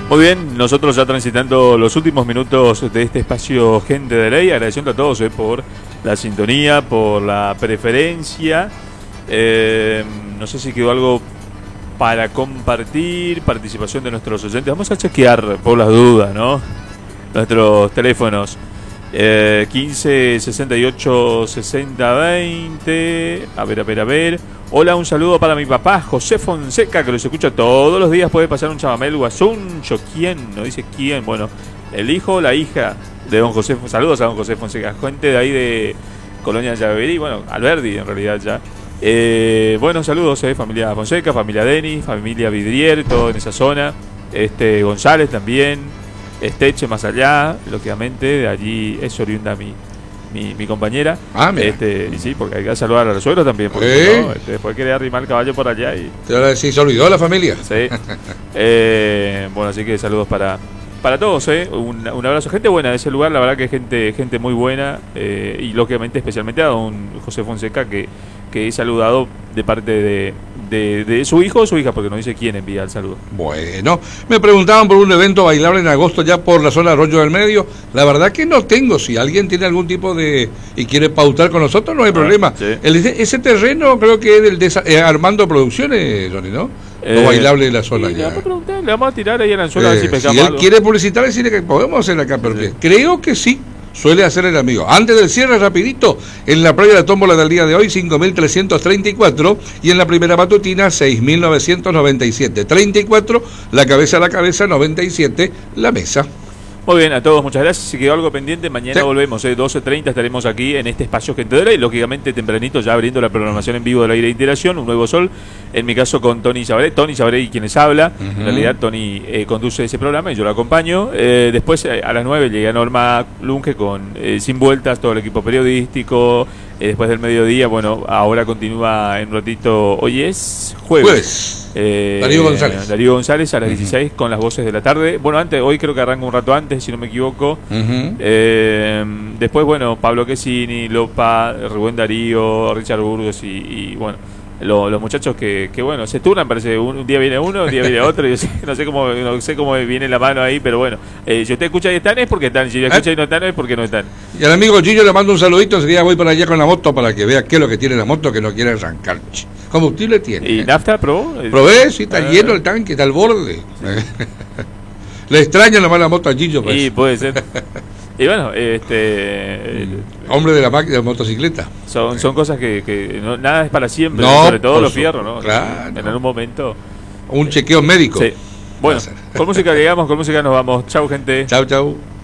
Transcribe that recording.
Muy bien, nosotros ya transitando los últimos minutos de este espacio Gente de Ley, agradeciendo a todos por la sintonía, por la preferencia. No sé si quedó algo para compartir, participación de nuestros oyentes. Vamos a chequear por las dudas, ¿no? Nuestros teléfonos 15 68 60 20. A ver. Hola, un saludo para mi papá José Fonseca, que los escucha todos los días. Puede pasar un chamamé guasuncho. ¿Quién? No dice quién. Bueno, el hijo o la hija de don José. Saludos a don José Fonseca, gente de ahí de Colonia Llaverí. Bueno, Alberdi en realidad ya. Bueno, saludos, familia Fonseca, familia Denis, familia Vidrier, todo en esa zona. González también, Esteche más allá, lógicamente, de allí es oriunda mi compañera. Y sí, porque hay que saludar a los suegros también, porque no, después quería arrimar el caballo por allá y... Sí, se olvidó la familia. Sí. Bueno, así que saludos para todos, un abrazo, gente buena de ese lugar, la verdad que gente muy buena, y lógicamente especialmente a don José Fonseca, que he saludado de parte de su hijo o su hija, porque no dice quién envía el saludo. Bueno, me preguntaban por un evento bailable en agosto ya por la zona de Arroyo del Medio. La verdad que no tengo. Si alguien tiene algún tipo de... y quiere pautar con nosotros, no hay problema. Sí. Ese terreno creo que es del de Armando Producciones, Johnny, ¿no? No bailable de la zona ya. Le vamos a tirar ahí en el suelo a ver si pescamos si él algo. Quiere publicitar, decirle que podemos hacer acá, pero sí. Creo que sí. Suele hacer el amigo. Antes del cierre, rapidito, en la previa de la tómbola del día de hoy, 5.334, y en la primera matutina, 6.997. 34, la cabeza a la cabeza, 97, la mesa. Muy bien, a todos muchas gracias. Si quedó algo pendiente, mañana volvemos, 12:30 estaremos aquí en este espacio Gente de Ley, lógicamente tempranito ya abriendo la programación en vivo del Aire de Interacción, un nuevo sol, en mi caso con Tony Sabaré y quienes habla. En realidad Tony conduce ese programa y yo lo acompaño. Después a las 9 llega Norma Lunge con Sin Vueltas, todo el equipo periodístico. Después del mediodía, bueno, ahora continúa en un ratito, hoy es jueves. Darío González a las 16 con las voces de la tarde. Bueno, hoy creo que arranca un rato antes, si no me equivoco. Después, bueno, Pablo Quesini, Lopa, Rubén Darío, Richard Burgos y bueno, los muchachos que bueno, se turnan, parece, un día viene uno, un día viene otro, yo no sé cómo viene la mano ahí, pero bueno, si usted escucha y están es porque están, si escucha y no están es porque no están. Y al amigo Gillo le mando un saludito, enseguida voy para allá con la moto para que vea qué es lo que tiene la moto que no quiere arrancar. Combustible tiene. ¿Y nafta probó? Probé, sí, está lleno el tanque, está al borde. Le extraña nomás la moto a Gillo. Pues. Sí, puede ser. Y bueno, hombre de la motocicleta. Son cosas que no, nada es para siempre, no, sobre todo los fierros, ¿no? Claro. En algún momento. Un chequeo médico. Sí. Bueno, con música llegamos, con música nos vamos. Chau, gente. Chau.